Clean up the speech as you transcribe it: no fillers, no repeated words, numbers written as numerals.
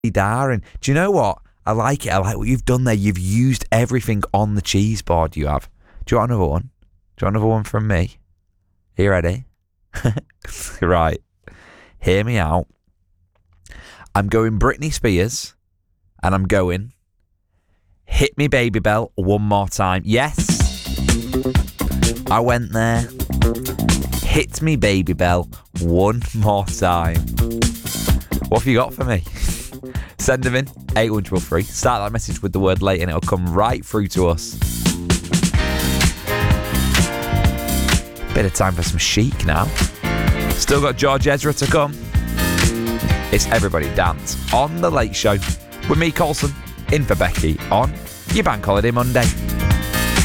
dar. And do you know what? I like it. I like what you've done there. You've used everything on the cheese board you have. Do you want another one? Do you want another one from me? Are you ready? Right. Hear me out. I'm going Britney Spears, and I'm going Hit Me Baby Bell one more time. Yes, I went there. Hit Me Baby Bell one more time. What have you got for me? Send them in, 813. Start that message with the word late and it'll come right through to us. Bit of time for some Chic now. Still got George Ezra to come. It's Everybody Dance on The Late Show with me, Colson, in for Becky on your Bank Holiday Monday.